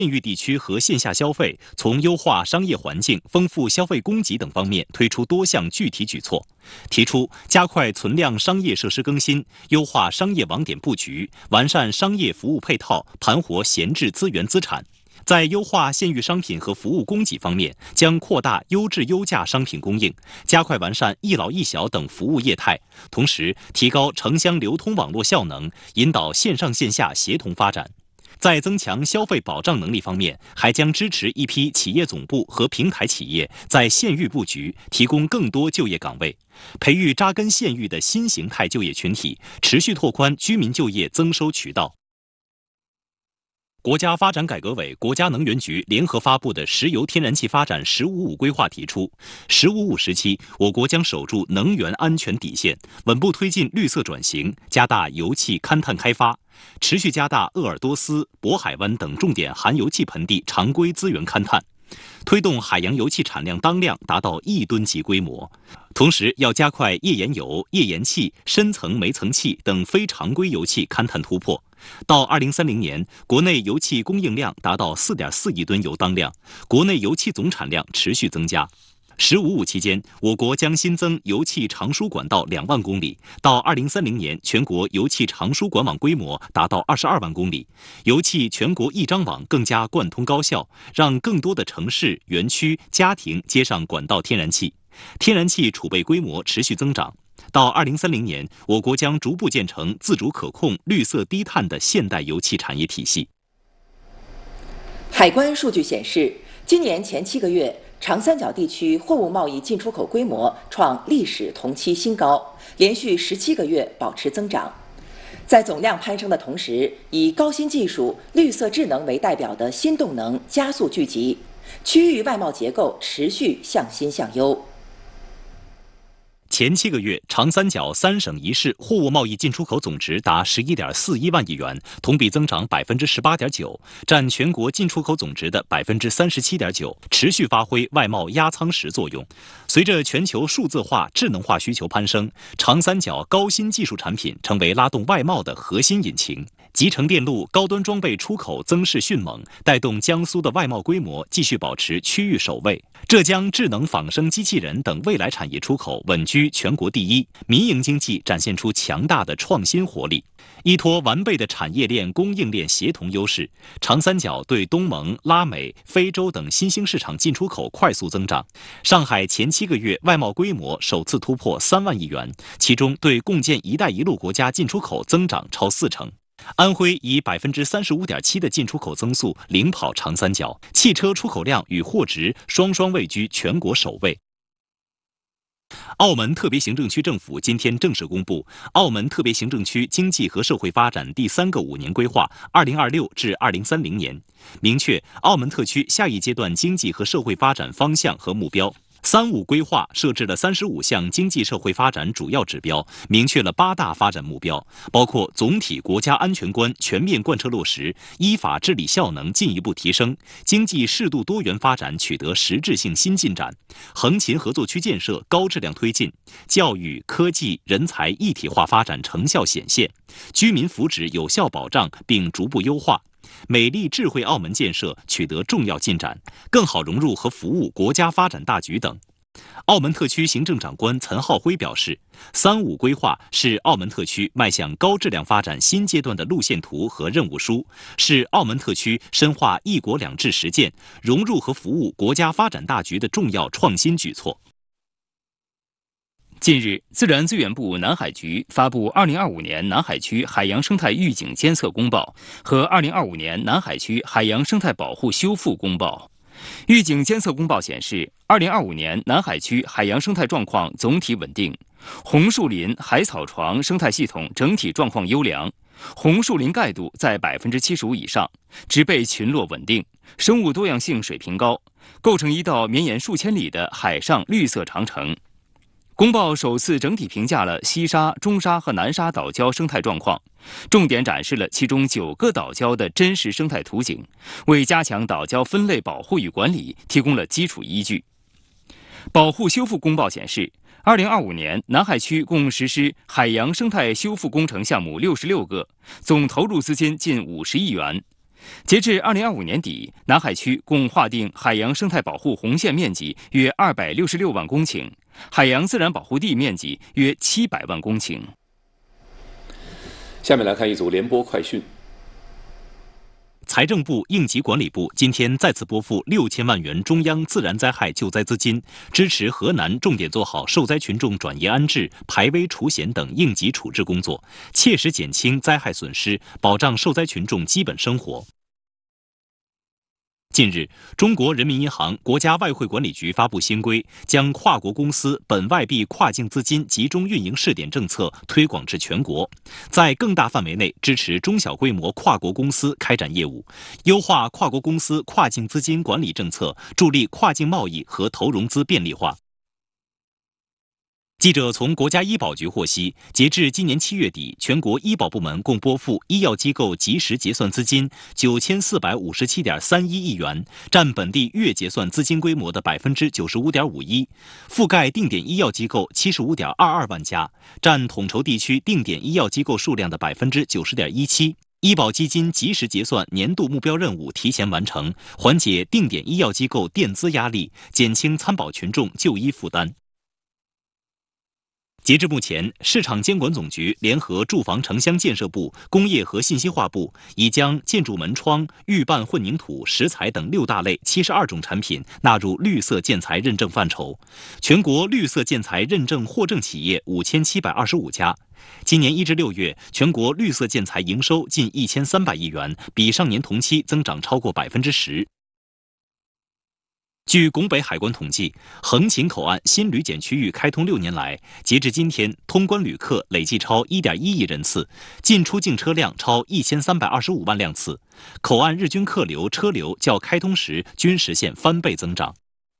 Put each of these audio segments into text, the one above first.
域地区和线下消费，从优化商业环境、丰富消费供给等方面推出多项具体举措，提出加快存量商业设施更新，优化商业网点布局，完善商业服务配套，盘活闲置资源资产。在优化县域商品和服务供给方面，将扩大优质优价商品供应，加快完善一老一小等服务业态，同时提高城乡流通网络效能，引导线上线下协同发展。在增强消费保障能力方面，还将支持一批企业总部和平台企业在县域布局，提供更多就业岗位，培育扎根县域的新形态就业群体，持续拓宽居民就业增收渠道。国家发展改革委、国家能源局联合发布的石油天然气发展“十五五”规划提出，“十五五”时期，我国将守住能源安全底线，稳步推进绿色转型，加大油气勘探开发，持续加大鄂尔多斯、渤海湾等重点含油气盆地常规资源勘探，推动海洋油气产量当量达到1吨级规模。同时，要加快页岩油、页岩气、深层煤层气等非常规油气勘探突破。到2030年，国内油气供应量达到4.4亿吨油当量，国内油气总产量持续增加。“15·5”期间，我国将新增油气长输管道2万公里，到2030年，全国油气长输管网规模达到22万公里，油气全国一张网更加贯通高效，让更多的城市、园区、家庭接上管道天然气，天然气储备规模持续增长。到2030年，我国将逐步建成自主可控、绿色低碳的现代油气产业体系。 海关数据显示，今年前7个月，长三角地区货物贸易进出口规模创历史同期新高，连续17个月保持增长。在总量攀升的同时，以高新技术、绿色智能为代表的新动能加速聚集，区域外贸结构持续向新向优。 前7个月，长三角3省1市货物贸易进出口总值达11.41万亿元，同比增长18.9%，占全国进出口总值的37.9%，持续发挥外贸压舱石作用。随着全球数字化、智能化需求攀升，长三角高新技术产品成为拉动外贸的核心引擎。集成电路、高端装备出口增势迅猛，带动江苏的外贸规模继续保持区域首位。浙江智能仿生机器人等未来产业出口稳居全国第一，民营经济展现出强大的创新活力。依托完备的产业链、供应链协同优势，长三角对东盟、拉美、非洲等新兴市场进出口快速增长。上海前7个月外贸规模首次突破3万亿元，其中对共建“一带一路”国家进出口增长超40%。安徽以35.7%的进出口增速领跑长三角，汽车出口量与货值双双位居全国首位。澳门特别行政区政府今天正式公布《澳门特别行政区经济和社会发展第3个5年规划 （2026 至2030年）》，明确澳门特区下一阶段经济和社会发展方向和目标。“3·5”规划设置了35项经济社会发展主要指标，明确了8大发展目标，包括总体国家安全观全面贯彻落实，依法治理效能进一步提升，经济适度多元发展取得实质性新进展，横琴合作区建设高质量推进，教育、科技、人才一体化发展成效显现，居民福祉有效保障并逐步优化。美丽智慧澳门建设取得重要进展，更好融入和服务国家发展大局等。澳门特区行政长官岑浩辉表示，“3·5”规划是澳门特区迈向高质量发展新阶段的路线图和任务书，是澳门特区深化“一国两制”实践、融入和服务国家发展大局的重要创新举措。 近日，自然资源部南海局发布2025年南海区海洋生态预警监测公报和2025年南海区海洋生态保护修复公报。预警监测公报显示，2025年南海区海洋生态状况总体稳定，红树林、海草床生态系统整体状况优良，红树林盖度在75%以上，植被群落稳定，生物多样性水平高，构成一道绵延数千里的海上绿色长城。公报首次整体评价了西沙、中沙和南沙岛礁生态状况，重点展示了其中9个岛礁的真实生态图景，为加强岛礁分类保护与管理提供了基础依据。保护修复公报显示，2025年南海区共实施海洋生态修复工程项目66个，总投入资金近50亿元。 截至2025年底，南海区共划定海洋生态保护红线面积约266万公顷，海洋自然保护地面积约700万公顷。 下面来看一组联播快讯。 财政部、应急管理部今天再次拨付6000万元中央自然灾害救灾资金，支持河南重点做好受灾群众转移安置、排危除险等应急处置工作，切实减轻灾害损失，保障受灾群众基本生活。近日，中国人民银行、国家外汇管理局发布新规，将跨国公司本外币跨境资金集中运营试点政策推广至全国，在更大范围内支持中小规模跨国公司开展业务，优化跨国公司跨境资金管理政策，助力跨境贸易和投融资便利化。记者从国家医保局获悉，截至今年7月底，全国医保部门共拨付医药机构及时结算资金9457.31亿元，占本地月结算资金规模的95.51%，覆盖定点医药机构75.22万家，占统筹地区定点医药机构数量的90.17%。医保基金及时结算年度目标任务提前完成，缓解定点医药机构垫资压力，减轻参保群众就医负担。截至目前，市场监管总局联合住房城乡建设部、工业和信息化部已将建筑门窗、预拌混凝土、石材等6大类72种产品纳入绿色建材认证范畴。全国绿色建材认证获证企业5725家。今年1至6月，全国绿色建材营收近1300亿元，比上年同期增长超过10%。据拱北海关统计，横琴口岸新旅检区域开通6年来，截至今天，通关旅客累计超1.1亿人次，进出境车辆超1325万辆次，口岸日均客流、车流较开通时均实现翻倍增长。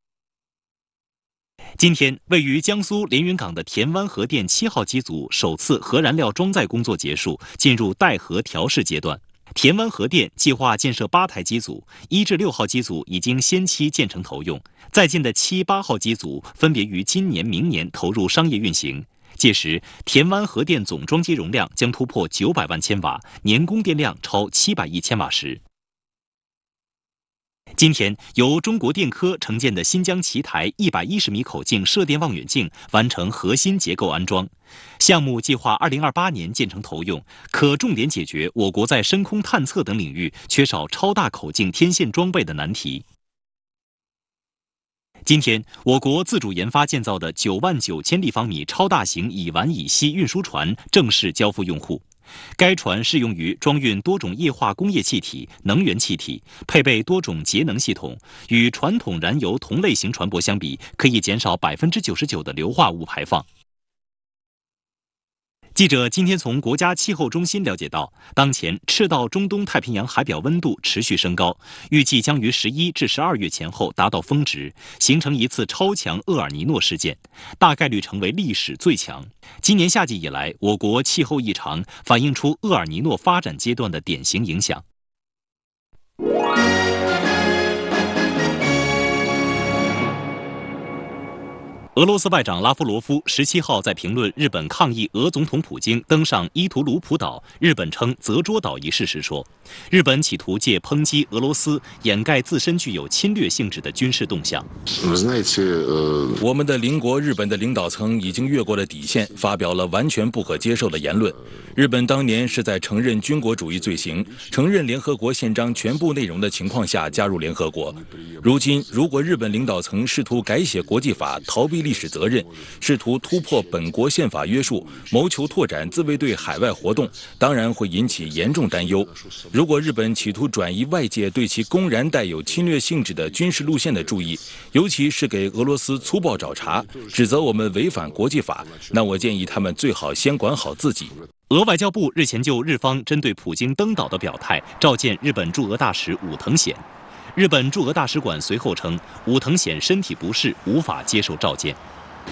今天，位于江苏连云港的田湾核电7号机组首次核燃料装载工作结束，进入待核调试阶段。田湾核电计划建设8台机组，1至6号机组已经先期建成投用，在建的7、8号机组分别于今年、明年投入商业运行。届时，田湾核电总装机容量将突破900万千瓦，年供电量超700亿千瓦时。今天，由中国电科承建的新疆奇台110米口径射电望远镜完成核心结构安装，项目计划2028年建成投用，可重点解决我国在深空探测等领域缺少超大口径天线装备的难题。今天，我国自主研发建造的99000立方米超大型乙烷乙烯运输船正式交付用户。该船适用于装运多种液化工业气体、能源气体，配备多种节能系统，与传统燃油同类型船舶相比，可以减少99%的硫化物排放。记者今天从国家气候中心了解到，当前赤道中东太平洋海表温度持续升高，预计将于11至12月前后达到峰值，形成一次超强厄尔尼诺事件，大概率成为历史最强。今年夏季以来，我国气候异常反映出厄尔尼诺发展阶段的典型影响。俄罗斯外长拉夫罗夫17号在评论日本抗议俄总统普京登上伊图鲁普岛，日本称泽捉岛一事时说，日本企图借抨击俄罗斯掩盖自身具有侵略性质的军事动向。 我们的邻国日本的领导层已经越过了底线，发表了完全不可接受的言论。日本当年是在承认军国主义罪行、承认联合国宪章全部内容的情况下加入联合国。如今，如果日本领导层试图改写国际法，逃避历史责任，试图突破本国宪法约束，谋求拓展自卫队海外活动，当然会引起严重担忧。如果日本企图转移外界对其公然带有侵略性质的军事路线的注意，尤其是给俄罗斯粗暴找茬，指责我们违反国际法，那我建议他们最好先管好自己。 俄外交部日前就日方针对普京登岛的表态召见日本驻俄大使武藤显。日本驻俄大使馆随后称，武藤显身体不适，无法接受召见。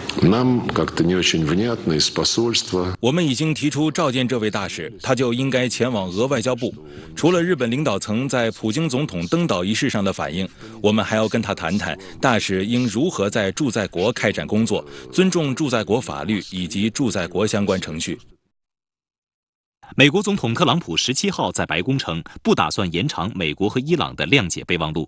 我们已经提出召见这位大使，他就应该前往俄外交部。除了日本领导层在普京总统登岛一事上的反应，我们还要跟他谈谈大使应如何在驻在国开展工作，尊重驻在国法律以及驻在国相关程序。 美国总统特朗普17号在白宫称，不打算延长美国和伊朗的谅解备忘录，